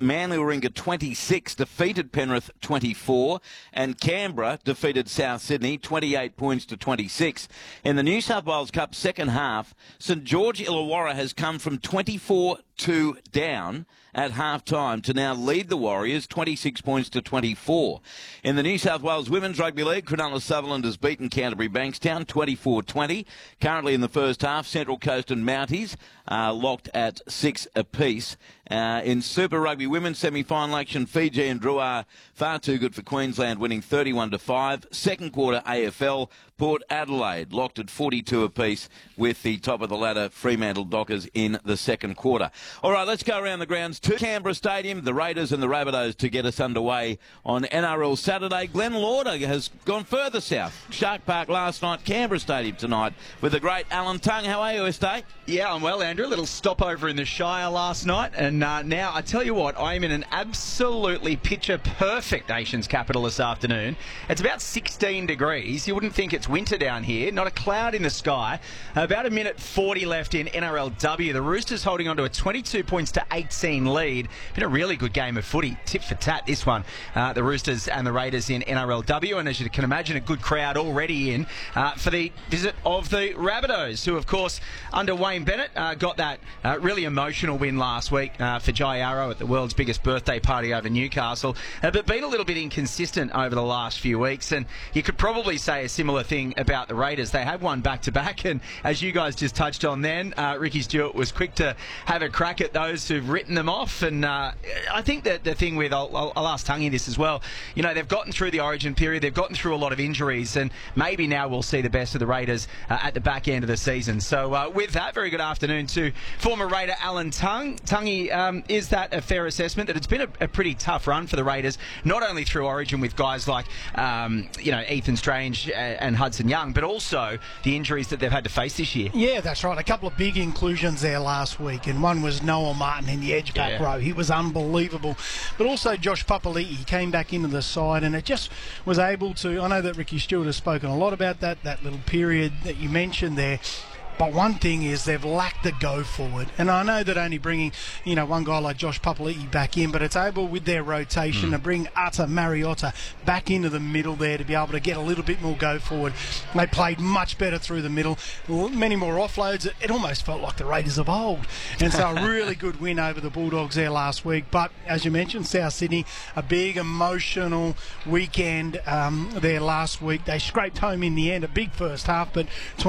Manly Warringah 26, defeated Penrith 24, and Canberra defeated South Sydney 28 points to 26. In the New South Wales Cup second half, St George Illawarra has come from 24-2 down at half-time to now lead the Warriors 26 points to 24. In the New South Wales Women's Rugby League, Cronulla Sutherland has beaten Canterbury Bankstown 24-20. Currently in the first half, Central Coast and Mounties are locked at 6 apiece. In Super Rugby Women's semi-final action, Fiji and Drua far too good for Queensland, winning 31-5. Second quarter AFL, Port Adelaide locked at 42 apiece with the top of the ladder Fremantle Dockers in the second quarter. All right, let's go around the grounds to Canberra Stadium, the Raiders and the Rabbitohs to get us underway on NRL Saturday. Glenn Lauder has gone further south. Shark Park last night, Canberra Stadium tonight with the great Alan Tongue. How are you, Estate? Yeah, I'm well, Andrew. A little stopover in the Shire last night, and now I tell you what, I'm in an absolutely picture-perfect nation's capital this afternoon. It's about 16 degrees. You wouldn't think it's winter down here. Not a cloud in the sky. About a minute 40 left in NRLW. The Roosters holding on to a 22 points to 18 lead. Been a really good game of footy. Tit for tat, this one. The Roosters and the Raiders in NRLW, and as you can imagine, a good crowd already in for the visit of the Rabbitohs, who, of course, under Wayne Bennett, got that really emotional win last week for Jai Arrow at the world's biggest birthday party over Newcastle, but been a little bit inconsistent over the last few weeks, and you could probably say a similar thing about the Raiders. They have won back-to-back, and as you guys just touched on then, Ricky Stewart was quick to have a crack at those who've written them off, and I think that the thing with, I'll ask Tungy this as well, you know, they've gotten through the origin period, they've gotten through a lot of injuries, and maybe now we'll see the best of the Raiders at the back end of the season. So with that, very good afternoon to former Raider Alan Tongue. Tungy, is that a fair assessment that it's been a pretty tough run for the Raiders, not only through origin with guys like Ethan Strange and Hudson Young, but also the injuries that they've had to face this year? Yeah, that's right. A couple of big inclusions there last week, and one was Noel Martin in the edge back row. He was unbelievable. But also Josh Papali'i came back into the side, and it just was able to, I know that Ricky Stewart has spoken a lot about that little period that you mentioned there. But one thing is they've lacked the go forward. And I know that only bringing, one guy like Josh Papali'i back in, but it's able with their rotation to bring Ata Mariota back into the middle there to be able to get a little bit more go forward. They played much better through the middle, many more offloads. It almost felt like the Raiders of old. And so a really good win over the Bulldogs there last week. But as you mentioned, South Sydney, a big emotional weekend there last week. They scraped home in the end, a big first half, but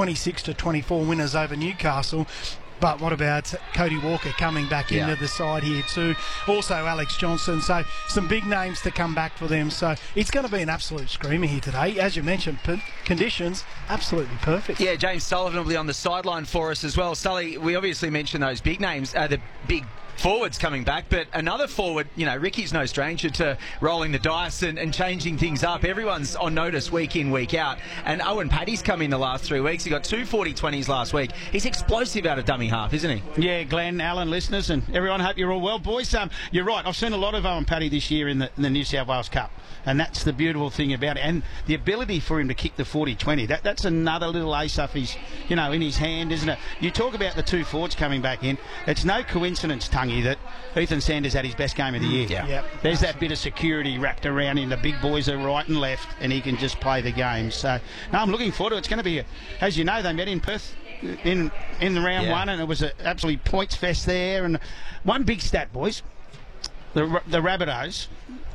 26-24 winners over Newcastle. But what about Cody Walker coming back into the side here too? Also Alex Johnson. So some big names to come back for them. So it's going to be an absolute screamer here today. As you mentioned, conditions absolutely perfect. Yeah, James Sullivan will be on the sideline for us as well. Sully, we obviously mentioned those big names, the big forwards coming back, but another forward, Ricky's no stranger to rolling the dice and changing things up. Everyone's on notice week in, week out. And Owen Paddy's come in the last 3 weeks. He got 2 40-20s last week. He's explosive out of dummy half, isn't he? Yeah, Glenn, Alan, listeners, and everyone, hope you're all well. Boys, you're right. I've seen a lot of Owen Paddy this year in the New South Wales Cup. And that's the beautiful thing about it. And the ability for him to kick the 40-20, that's another little ace up his, in his hand, isn't it? You talk about the 2 forwards coming back in. It's no coincidence, Tungy, that Ethan Sanders had his best game of the year. Yeah. Yep. There's that bit of security wrapped around him. The big boys are right and left, and he can just play the game. So, no, I'm looking forward to it. It's going to be, as you know, they met in Perth in the round one, and it was an absolutely points fest there. And one big stat, boys, the Rabbitohs,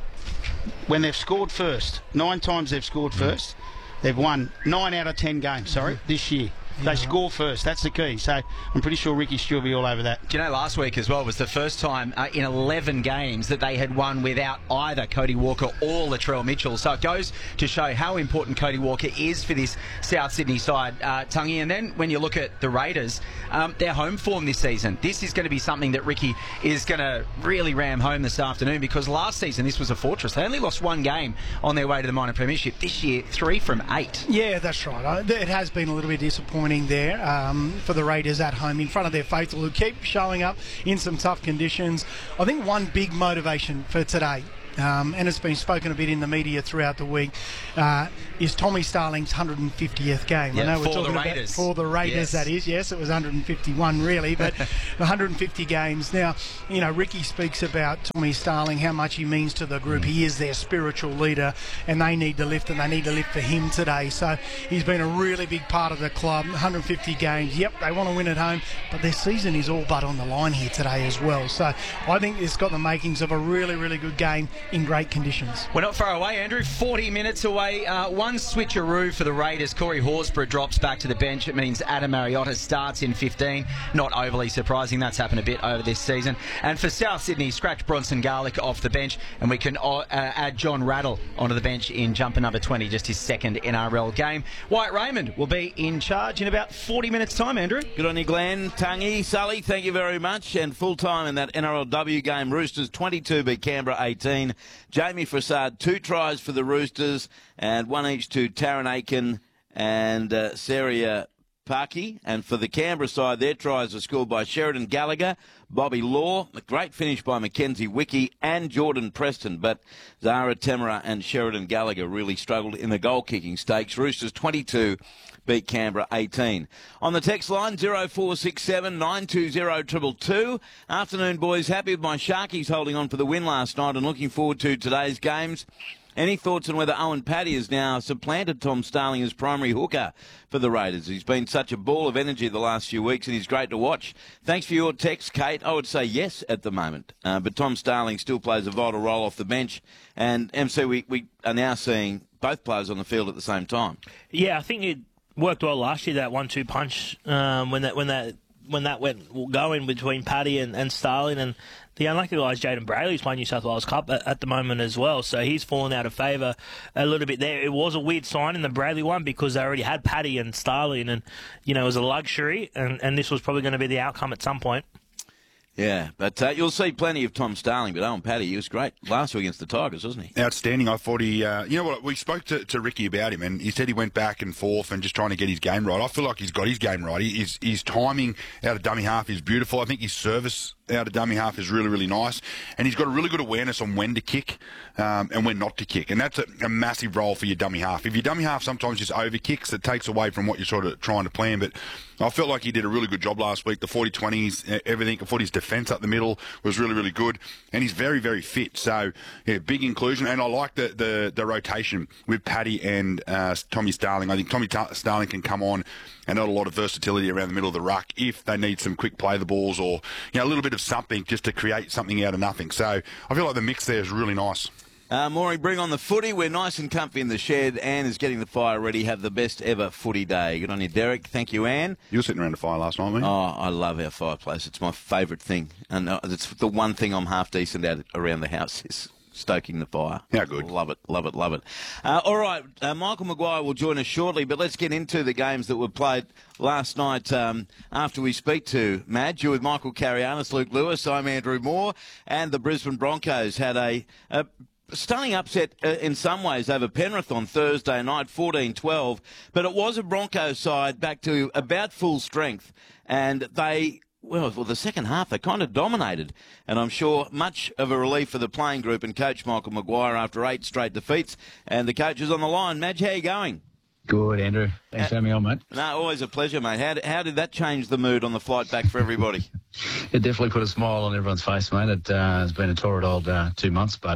when they've scored first, 9 times they've scored first, they've won 9 out of 10 games, this year. They score first. That's the key. So I'm pretty sure Ricky Stewart will be all over that. Do you know, last week as well was the first time in 11 games that they had won without either Cody Walker or Latrell Mitchell. So it goes to show how important Cody Walker is for this South Sydney side, Tungy. And then when you look at the Raiders, their home form this season, this is going to be something that Ricky is going to really ram home this afternoon, because last season this was a fortress. They only lost 1 game on their way to the minor premiership. This year, 3 from 8. Yeah, that's right. It has been a little bit disappointing there for the Raiders at home in front of their faithful, who keep showing up in some tough conditions. I think one big motivation for today and it's been spoken a bit in the media throughout the week, is Tommy Starling's 150th game. Yeah, I know we're for talking the about Raiders. for the Raiders, Yes. that is. Yes, it was 151 really, but 150 games. Now, Ricky speaks about Tommy Starling, how much he means to the group. He is their spiritual leader, and they need to lift, and they need to lift for him today. So he's been a really big part of the club. 150 games. Yep, they want to win at home, but their season is all but on the line here today as well. So I think it's got the makings of a really, really good game in great conditions. We're not far away, Andrew. 40 minutes away. One switcheroo for the Raiders. Corey Horsburgh drops back to the bench. It means Adam Mariotta starts in 15. Not overly surprising. That's happened a bit over this season. And for South Sydney, scratch Bronson Garlick off the bench, and we can add John Rattle onto the bench in jumper number 20, just his second NRL game. Wyatt Raymond will be in charge in about 40 minutes' time, Andrew. Good on you, Glenn. Tangi, Sully, thank you very much. And full time in that NRLW game. Roosters 22 beat Canberra 18. Jamie Frassard, 2 tries for the Roosters, and 1 each to Taran Aiken and Seria Parky. And for the Canberra side, their tries were scored by Sheridan Gallagher, Bobby Law, a great finish by Mackenzie Wickie and Jordan Preston. But Zara Temera and Sheridan Gallagher really struggled in the goal-kicking stakes. Roosters 22 beat Canberra 18. On the text line, 0467 920 222. Afternoon, boys. Happy with my Sharkies holding on for the win last night and looking forward to today's games. Any thoughts on whether Owen Paddy has now supplanted Tom Starling as primary hooker for the Raiders? He's been such a ball of energy the last few weeks, and he's great to watch. Thanks for your text, Kate. I would say yes at the moment, but Tom Starling still plays a vital role off the bench. And MC, we are now seeing both players on the field at the same time. Yeah, I think it worked well last year, that 1-2 punch, when that went going between Paddy and Starling. And the unlucky guy is Jaden Brayley's playing New South Wales Cup at the moment as well, so he's fallen out of favour a little bit there. It was a weird sign in the Brayley one because they already had Paddy and Starling, and it was a luxury, and this was probably going to be the outcome at some point. Yeah, but you'll see plenty of Tom Starling, but Owen Paddy, he was great last year against the Tigers, wasn't he? Outstanding. I thought he, you know what, we spoke to Ricky about him, and he said he went back and forth and just trying to get his game right. I feel like he's got his game right. His timing out of dummy half is beautiful. I think his service out of dummy half is really, really nice, and he's got a really good awareness on when to kick and when not to kick, and that's a massive role for your dummy half. If your dummy half sometimes just over kicks, it takes away from what you're sort of trying to plan, but I felt like he did a really good job last week. The 40-20s, everything. I thought his defence up the middle was really, really good, and he's very, very fit. So, yeah, big inclusion, and I like the rotation with Paddy and Tommy Starling. I think Tommy Starling can come on and add a lot of versatility around the middle of the ruck if they need some quick play the balls or a little bit of something just to create something out of nothing. So I feel like the mix there is really nice. Maury, bring on the footy. We're nice and comfy in the shed. Anne is getting the fire ready. Have the best ever footy day. Good on you, Derek. Thank you, Anne. You were sitting around the fire last night, weren't you? Oh, I love our fireplace. It's my favourite thing. And it's the one thing I'm half decent at around the house is stoking the fire. Yeah, good. Love it, love it, love it. All right, Michael Maguire will join us shortly, but let's get into the games that were played last night after we speak to Madge. You're with Michael Carianis, Luke Lewis. I'm Andrew Moore, and the Brisbane Broncos had a stunning upset in some ways over Penrith on Thursday night, 14-12, but it was a Broncos side back to about full strength, and they... Well, the second half, they kind of dominated. And I'm sure much of a relief for the playing group and coach Michael Maguire after 8 straight defeats. And the coach is on the line. Madge, how you going? Good, Andrew. Thanks for having me on, mate. No, always a pleasure, mate. How did that change the mood on the flight back for everybody? It definitely put a smile on everyone's face, mate. It has been a torrid old 2 months, but,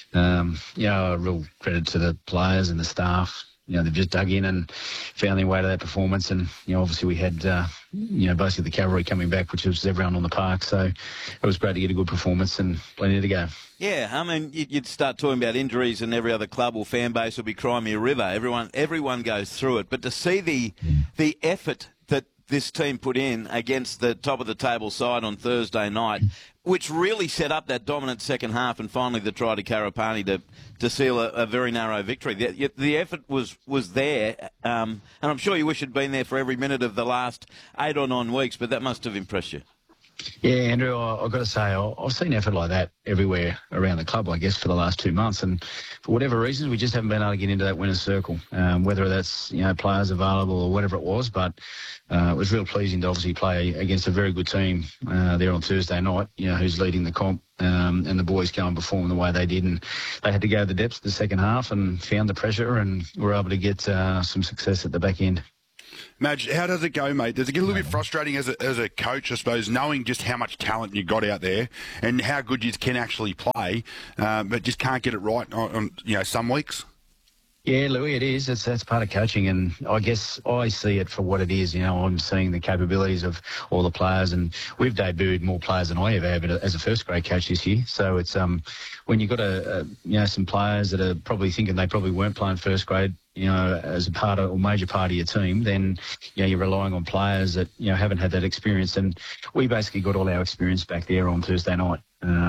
a real credit to the players and the staff. They've just dug in and found their way to that performance. And, obviously we had, basically the cavalry coming back, which was everyone on the park. So it was great to get a good performance and plenty to go. Yeah, I mean, you'd start talking about injuries and every other club or fan base will be crying me a river. Everyone goes through it. But to see the effort that this team put in against the top of the table side on Thursday night, which really set up that dominant second half and finally the try to Karapani to seal a very narrow victory. The effort was there, and I'm sure you wish you'd been there for every minute of the last 8 or 9 weeks, but that must have impressed you. Yeah, Andrew, I've got to say, I've seen effort like that everywhere around the club, I guess, for the last 2 months. And for whatever reasons, we just haven't been able to get into that winner's circle, whether that's, players available or whatever it was. But it was real pleasing to obviously play against a very good team there on Thursday night, who's leading the comp, and the boys go and perform the way they did. And they had to go to the depths of the second half and found the pressure and were able to get some success at the back end. Madge, how does it go, mate? Does it get a little bit frustrating as a coach, I suppose, knowing just how much talent you got out there and how good you can actually play, but just can't get it right on some weeks? Yeah, Louis, it is. That's part of coaching, and I guess I see it for what it is. I'm seeing the capabilities of all the players, and we've debuted more players than I ever have as a first grade coach this year. So it's when you've got some players that are probably thinking they probably weren't playing first grade, as a part of or major part of your team, then you're relying on players that haven't had that experience. And we basically got all our experience back there on Thursday night.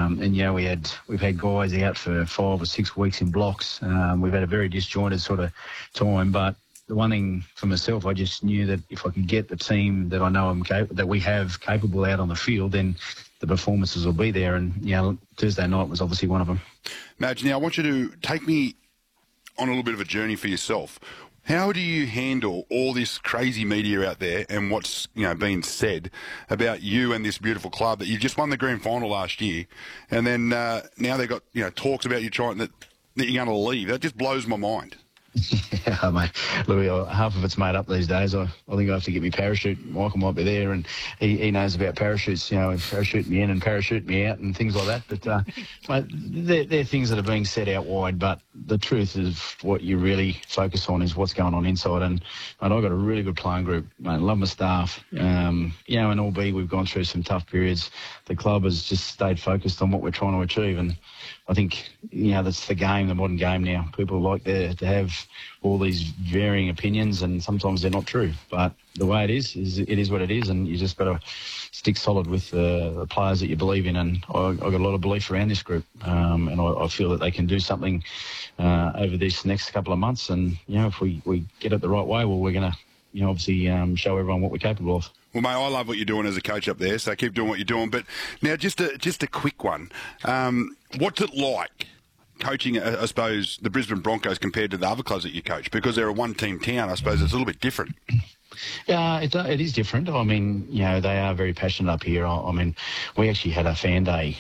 We've had guys out for 5 or 6 weeks in blocks. We've had a very disjointed sort of time, but the one thing for myself, I just knew that if I could get the team that I know that we have capable out on the field, then the performances will be there. And Thursday night was obviously one of them. Madge, now I want you to take me on a little bit of a journey for yourself. How do you handle all this crazy media out there and what's being said about you and this beautiful club that you just won the grand final last year, and then now they've got talks about you trying that you're going to leave? That just blows my mind. Yeah, mate. Louis, half of it's made up these days. I think I have to get my parachute. Michael might be there, and he knows about parachutes, parachute me in and parachute me out and things like that. But, mate, they're things that are being said out wide, but the truth is what you really focus on is what's going on inside. And I've got a really good playing group, mate. Love my staff. And albeit we've gone through some tough periods, the club has just stayed focused on what we're trying to achieve. And I think, that's the game, the modern game now. People like to have all these varying opinions, and sometimes they're not true. But the way it is what it is, and you just got to stick solid with the players that you believe in. And I've got a lot of belief around this group, and I feel that they can do something over these next couple of months. And, if we get it the right way, well, we're going to, obviously show everyone what we're capable of. Well, mate, I love what you're doing as a coach up there, so keep doing what you're doing. But now, just a quick one. What's it like coaching, I suppose, the Brisbane Broncos compared to the other clubs that you coach? Because they're a one-team town, I suppose it's a little bit different. Yeah, it is different. I mean, they are very passionate up here. I mean, we actually had a fan day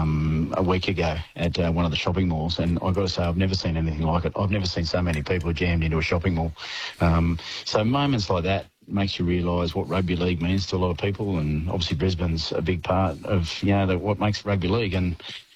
a week ago at one of the shopping malls, and I've got to say I've never seen anything like it. I've never seen so many people jammed into a shopping mall. So moments like that makes you realise what rugby league means to a lot of people, and obviously Brisbane's a big part of what makes rugby league. And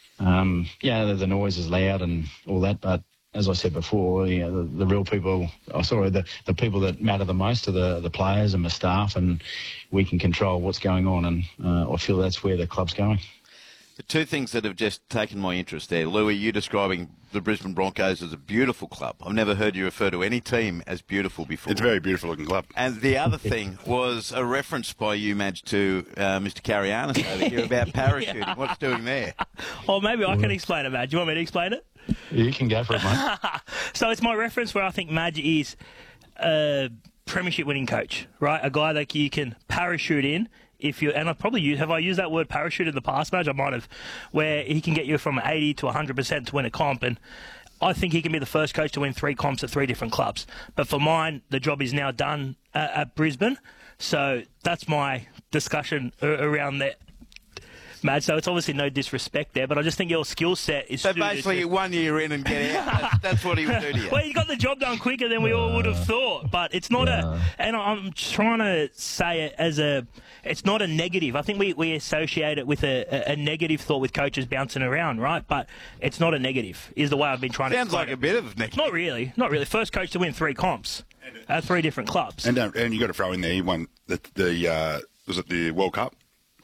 the noise is loud and all that, but as I said before, the real people, the people that matter the most are the players and the staff, and we can control what's going on, and I feel that's where the club's going. The two things that have just taken my interest there, Louis, you describing the Brisbane Broncos as a beautiful club. I've never heard you refer to any team as beautiful before. It's a very beautiful looking club. And the other thing was a reference by you, Madge, to Mr. Carianis over here about parachuting. Yeah. What's doing there? Well, maybe I can explain it, Madge. Do you want me to explain it? You can go for it, mate. So it's my reference where I think Madge is a premiership winning coach, right? A guy that you can parachute in. And have I used that word parachute in the past, Madge? I might have, where he can get you from 80 to 100% to win a comp. And I think he can be the first coach to win 3 comps at 3 different clubs. But for mine, the job is now done at Brisbane. So that's my discussion around that, Madge. So it's obviously no disrespect there, but I just think your skill set is... So basically 1 year in and get out. That's what he would do to you. Well, he got the job done quicker than we all would have thought, but it's not and I'm trying to say it as it's not a negative. I think we associate it with a negative thought with coaches bouncing around, right? But it's not a negative, is the way I've been trying to... Sounds like a bit of negative. Not really. First coach to win 3 comps at 3 different clubs. And you got to throw in there, he won was it the World Cup?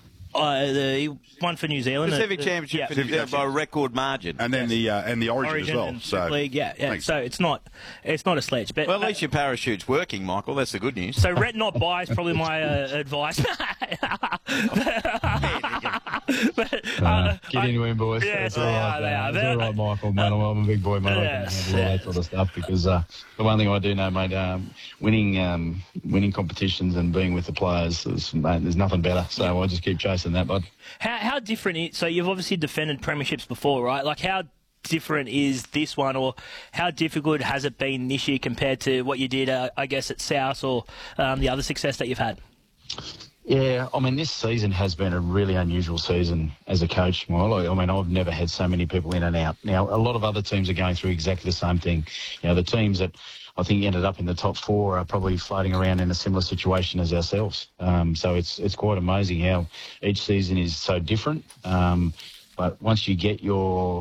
He won for New Zealand. Pacific Championship for New Zealand by a record margin. And then the Origin as well. And so League, yeah. So it's not a sledge. But well, at least your parachute's working, Michael. That's the good news. So ret not buy is probably my advice. Get into him, boys. Yes, It's all right, they are. It's all right, Michael, mate. I'm a big boy, mate. Yes, I can handle all that sort of stuff because the one thing I do know, mate, winning competitions and being with the players, mate, there's nothing better. So I just keep chasing that, bud. How different is... So you've obviously defended premierships before, right? Like, how different is this one, or how difficult has it been this year compared to what you did, I guess, at South or the other success that you've had? Yeah, I mean, this season has been a really unusual season as a coach. Well, I mean, I've never had so many people in and out. Now, a lot of other teams are going through exactly the same thing. You know, the teams that I think ended up in the top four are probably floating around in a similar situation as ourselves. So it's quite amazing how each season is so different. But once you get your